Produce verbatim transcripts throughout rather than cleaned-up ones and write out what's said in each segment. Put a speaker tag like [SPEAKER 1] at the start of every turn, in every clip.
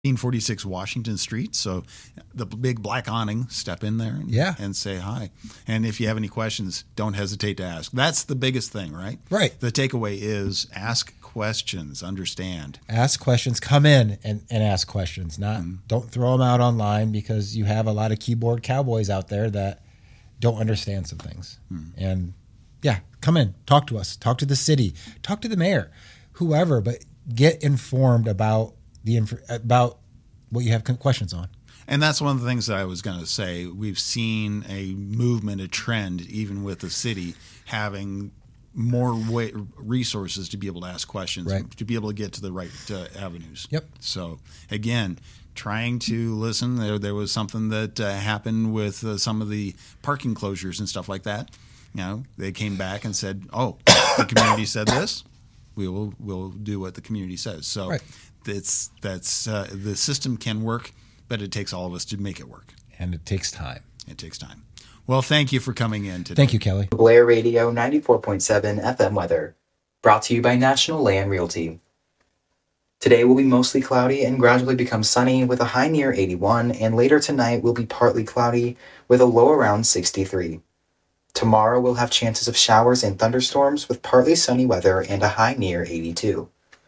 [SPEAKER 1] eighteen forty-six Washington Street. So the big black awning, step in there and,
[SPEAKER 2] yeah.
[SPEAKER 1] and say hi. And if you have any questions, don't hesitate to ask. That's the biggest thing, right?
[SPEAKER 2] Right.
[SPEAKER 1] The takeaway is ask questions, understand.
[SPEAKER 2] Ask questions, come in and, and ask questions. Not mm. Don't throw them out online, because you have a lot of keyboard cowboys out there that don't understand some things. Mm. And yeah, come in, talk to us, talk to the city, talk to the mayor, whoever, but get informed about the inf- about what you have questions on.
[SPEAKER 1] And that's one of the things that I was going to say. We've seen a movement, a trend, even with the city having more way, resources to be able to ask questions,
[SPEAKER 2] right.
[SPEAKER 1] to be able to get to the right uh, avenues.
[SPEAKER 2] Yep.
[SPEAKER 1] So again, trying to listen. There, there was something that uh, happened with uh, some of the parking closures and stuff like that. You know, they came back and said, "Oh, the community said this. We will we'll do what the community says." So
[SPEAKER 2] right.
[SPEAKER 1] it's that's uh, the system can work, but it takes all of us to make it work.
[SPEAKER 2] And it takes time.
[SPEAKER 1] It takes time. Well, thank you for coming in today.
[SPEAKER 2] Thank you, Kelly.
[SPEAKER 3] Blair Radio ninety-four point seven F M weather, brought to you by National Land Realty. Today will be mostly cloudy and gradually become sunny with a high near eighty-one, and later tonight will be partly cloudy with a low around sixty-three. Tomorrow we'll have chances of showers and thunderstorms with partly sunny weather and a high near eighty-two.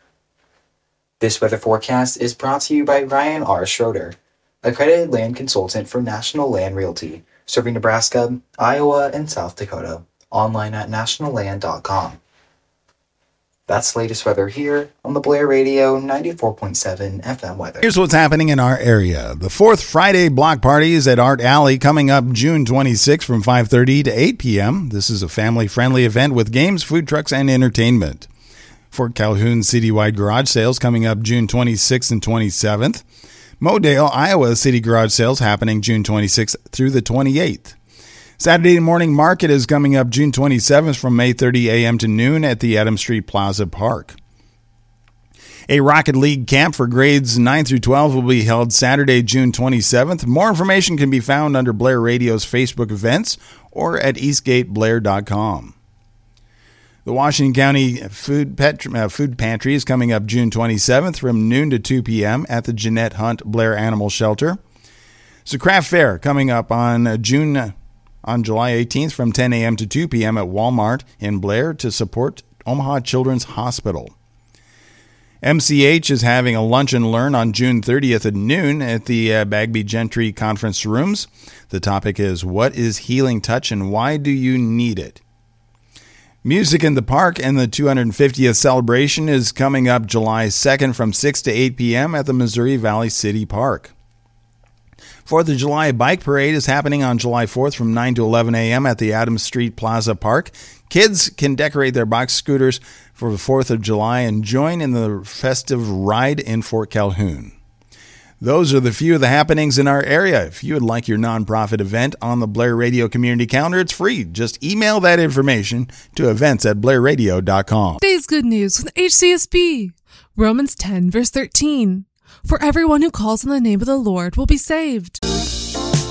[SPEAKER 3] This weather forecast is brought to you by Ryan R. Schroeder, accredited land consultant for National Land Realty, serving Nebraska, Iowa, and South Dakota. Online at national land dot com. That's the latest weather here on the Blair Radio ninety-four point seven F M weather.
[SPEAKER 1] Here's what's happening in our area. The fourth Friday block party is at Art Alley coming up June twenty-sixth from five thirty to eight p.m. This is a family-friendly event with games, food trucks, and entertainment. Fort Calhoun citywide garage sales coming up June twenty-sixth and twenty-seventh. Modale, Iowa City Garage Sales happening June twenty-sixth through the twenty-eighth. Saturday morning market is coming up June twenty-seventh from eight thirty a.m. to noon at the Adams Street Plaza Park. A Rocket League camp for grades nine through twelve will be held Saturday, June twenty-seventh. More information can be found under Blair Radio's Facebook events or at eastgate blair dot com. The Washington County Food, Pet, uh, Food Pantry is coming up June twenty-seventh from noon to two p.m. at the Jeanette Hunt Blair Animal Shelter. So Craft Fair coming up on June on July eighteenth from ten a.m. to two p.m. at Walmart in Blair to support Omaha Children's Hospital. M C H is having a lunch and learn on June thirtieth at noon at the uh, Bagby Gentry Conference Rooms. The topic is, what is healing touch and why do you need it? Music in the Park and the two hundred fiftieth celebration is coming up July second from six to eight p.m. at the Missouri Valley City Park. fourth of July Bike Parade is happening on July fourth from nine to eleven a.m. at the Adams Street Plaza Park. Kids can decorate their box scooters for the fourth of July and join in the festive ride in Fort Calhoun. Those are the few of the happenings in our area. If you would like your nonprofit event on the Blair Radio community calendar, it's free. Just email that information to events at blair radio dot com.
[SPEAKER 4] Today's good news with H C S B. Romans ten, verse thirteen. For everyone who calls on the name of the Lord will be saved.